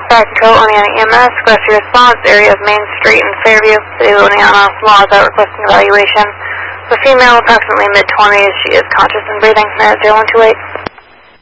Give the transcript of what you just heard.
Fire Control, Oneonta EMS, request your response, area of Main Street in Fairview, City of Oneonta, Plaza, requesting evaluation. The female, approximately mid-20s, she is conscious and breathing, 01228.